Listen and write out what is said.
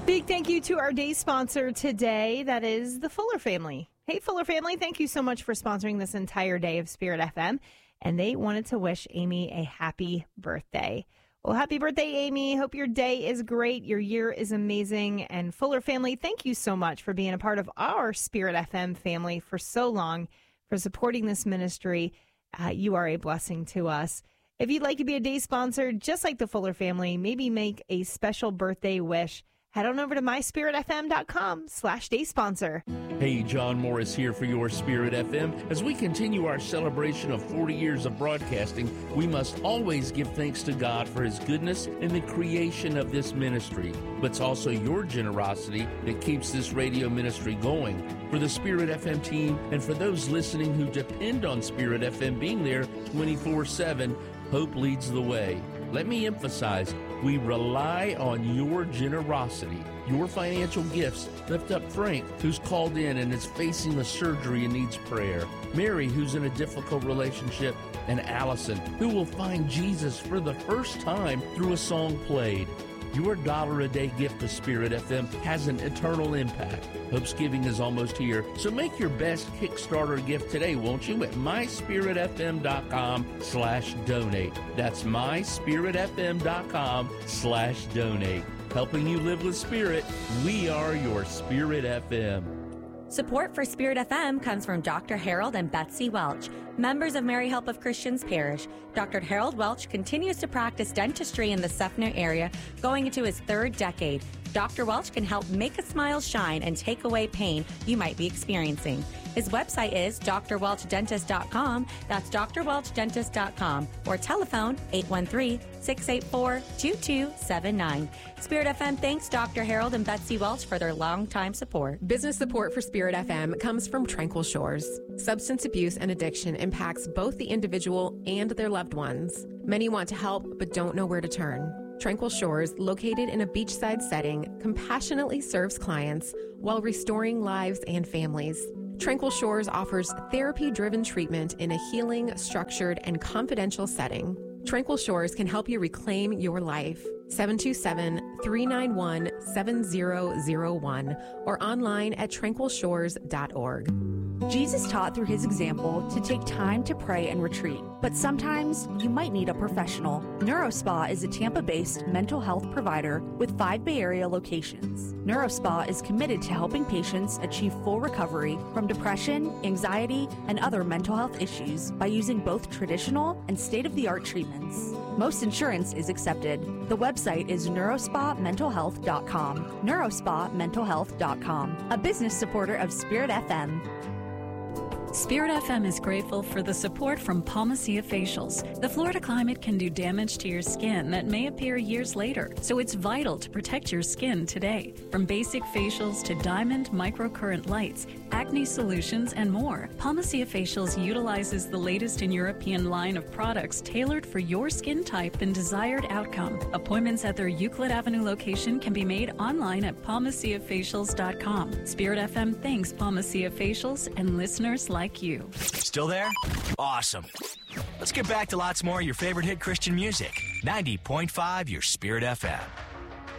Big thank you to our day sponsor today. That is the Fuller family. Hey, Fuller family, thank you so much for sponsoring this entire day of Spirit FM. And they wanted to wish Amy a happy birthday. Well, happy birthday, Amy. Hope your day is great. Your year is amazing. And Fuller family, thank you so much for being a part of our Spirit FM family for so long, for supporting this ministry. You are a blessing to us. If you'd like to be a day sponsor, just like the Fuller family, maybe make a special birthday wish, head on over to myspiritfm.com/day sponsor. Hey, John Morris here for your Spirit FM. As we continue our celebration of 40 years of broadcasting, we must always give thanks to God for His goodness in the creation of this ministry. But it's also your generosity that keeps this radio ministry going. For the Spirit FM team and for those listening who depend on Spirit FM being there 24/7, Hope leads the way. Let me emphasize, we rely on your generosity. Your financial gifts lift up Frank, who's called in and is facing a surgery and needs prayer. Mary, who's in a difficult relationship. And Allison, who will find Jesus for the first time through a song played. Your $1-a-day gift to Spirit FM has an eternal impact. Hope's Giving is almost here, so make your best Kickstarter gift today, won't you, at myspiritfm.com/donate. That's myspiritfm.com/donate. Helping you live with Spirit, we are your Spirit FM. Support for Spirit FM comes from Dr. Harold and Betsy Welch, members of Mary Help of Christians Parish. Dr. Harold Welch continues to practice dentistry in the Seffner area, going into his 3rd decade. Dr. Welch can help make a smile shine and take away pain you might be experiencing. His website is drwelchdentist.com. That's drwelchdentist.com. Or telephone 813-684-2279. Spirit FM thanks Dr. Harold and Betsy Welch for their longtime support. Business support for Spirit FM comes from Tranquil Shores. Substance abuse and addiction impacts both the individual and their loved ones. Many want to help but don't know where to turn. Tranquil Shores, located in a beachside setting, compassionately serves clients while restoring lives and families. Tranquil Shores offers therapy-driven treatment in a healing, structured, and confidential setting. Tranquil Shores can help you reclaim your life. 727-391-7001 or online at tranquilshores.org. Jesus taught through his example to take time to pray and retreat, but sometimes you might need a professional. NeuroSpa is a Tampa-based mental health provider with 5 Bay Area locations. NeuroSpa is committed to helping patients achieve full recovery from depression, anxiety, and other mental health issues by using both traditional and state-of-the-art treatments. Most insurance is accepted. The website is neurospamentalhealth.com. neurospamentalhealth.com, a business supporter of Spirit FM. Spirit FM is grateful for the support from Palmacia Facials. The Florida climate can do damage to your skin that may appear years later, so it's vital to protect your skin today. From basic facials to diamond microcurrent lights, acne solutions, and more, Palmacia Facials utilizes the latest in European line of products tailored for your skin type and desired outcome. Appointments at their Euclid Avenue location can be made online at palmaciafacials.com. Spirit FM thanks Palmacia Facials and listeners like you. Still there? Awesome. Let's get back to lots more of your favorite hit Christian music. 90.5 Your Spirit FM.